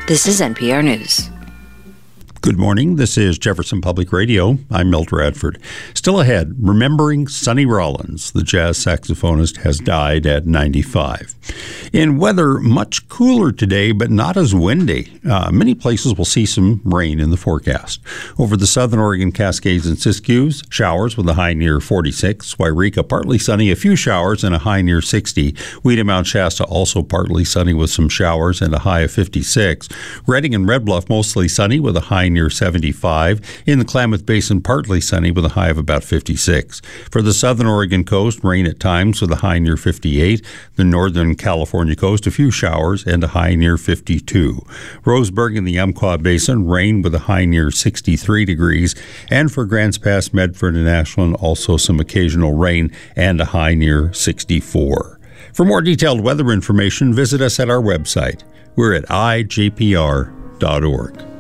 This is NPR News. Good morning. This is Jefferson Public Radio. I'm Milt Radford. Still ahead, remembering Sonny Rollins, the jazz saxophonist, has died at 95. In weather, much cooler today, but not as windy. Many places will see some rain in the forecast. Over the southern Oregon Cascades and Siskiyous, showers with a high near 46. Wairika, partly sunny, a few showers and a high near 60. Weeda, Mount Shasta, also partly sunny with some showers and a high of 56. Redding and Red Bluff, mostly sunny with a high near 75. In the Klamath Basin, partly sunny with a high of about 56. For the southern Oregon coast, rain at times with a high near 58. The northern California coast, a few showers and a high near 52. Roseburg in the Umpqua Basin, rain with a high near 63 degrees. And for Grants Pass, Medford, and Ashland, also some occasional rain and a high near 64. For more detailed weather information, visit us at our website. We're at ijpr.org.